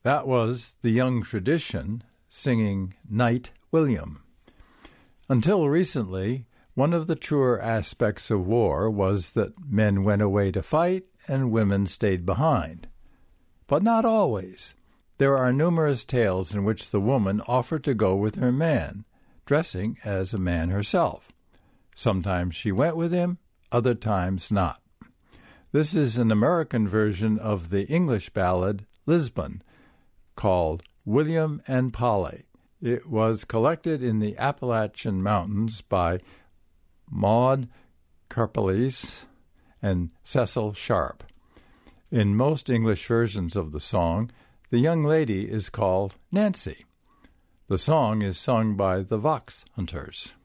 That was the Young Tradition singing Knight William. Until recently, one of the truer aspects of war was that men went away to fight and women stayed behind. But not always. There are numerous tales in which the woman offered to go with her man, dressing as a man herself. Sometimes she went with him, other times not. This is an American version of the English ballad Lisbon, called William and Polly. It was collected in the Appalachian Mountains by Maud Karpeles and Cecil Sharp. In most English versions of the song, the young lady is called Nancy. The song is sung by the Vox Hunters.